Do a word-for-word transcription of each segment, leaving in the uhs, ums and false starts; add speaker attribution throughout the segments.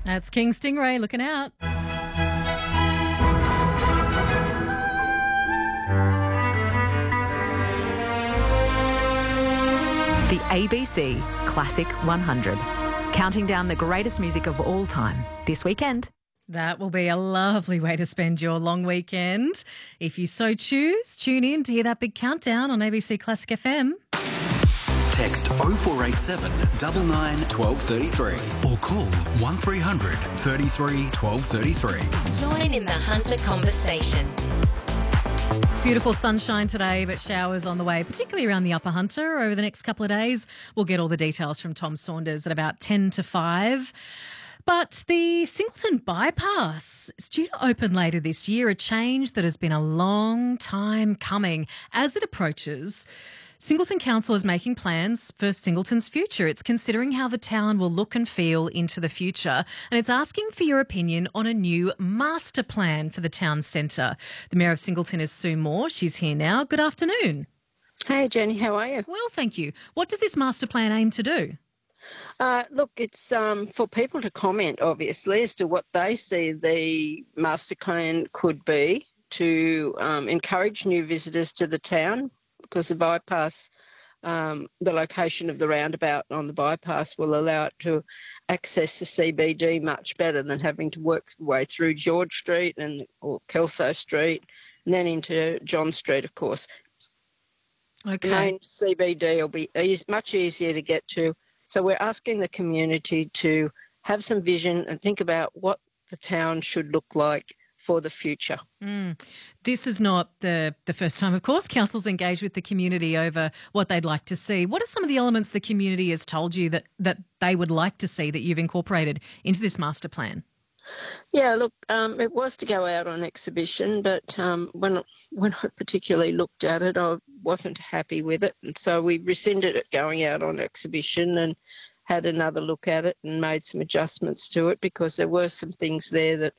Speaker 1: That's King Stingray looking out.
Speaker 2: The A B C Classic one hundred, counting down the greatest music of all time this weekend.
Speaker 1: That will be a lovely way to spend your long weekend. If you so choose, tune in to hear that big countdown on A B C Classic F M.
Speaker 3: Text oh four eight seven, nine nine, one two three three or call one three hundred, thirty-three, twelve thirty-three.
Speaker 4: Join in the Hunter conversation.
Speaker 1: Beautiful sunshine today, but showers on the way, particularly around the Upper Hunter over the next couple of days. We'll get all the details from Tom Saunders at about ten to five. But the Singleton Bypass is due to open later this year, a change that has been a long time coming. As it approaches, Singleton Council is making plans for Singleton's future. It's considering how the town will look and feel into the future, and it's asking for your opinion on a new master plan for the town centre. The Mayor of Singleton is Sue Moore. She's here now. Good afternoon.
Speaker 5: Hey, Jenny, how are you?
Speaker 1: Well, thank you. What does this master plan aim to do?
Speaker 5: Uh, look, it's um, for people to comment, obviously, as to what they see the master plan could be to um, encourage new visitors to the town, because the bypass, um, the location of the roundabout on the bypass will allow it to access the C B D much better than having to work their way through George Street and or Kelso Street and then into John Street, of course.
Speaker 1: Okay.
Speaker 5: The main C B D will be eas- much easier to get to. So we're asking the community to have some vision and think about what the town should look like for the future.
Speaker 1: Mm. This is not the, the first time, of course, council's engaged with the community over what they'd like to see. What are some of the elements the community has told you that, that they would like to see that you've incorporated into this master plan?
Speaker 5: Yeah, look, um, it was to go out on exhibition, but um, when, when I particularly looked at it, I wasn't happy with it. And so we rescinded it going out on exhibition and had another look at it and made some adjustments to it, because there were some things there that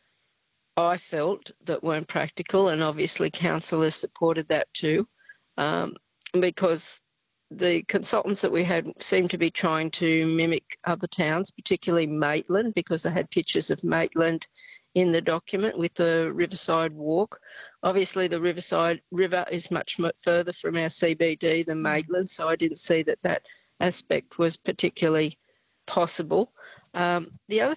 Speaker 5: I felt that weren't practical, and obviously council has supported that too, um, because the consultants that we had seemed to be trying to mimic other towns, particularly Maitland, because they had pictures of Maitland in the document with the Riverside Walk. Obviously, the Riverside River is much further from our C B D than Maitland, so I didn't see that that aspect was particularly possible. Um, the other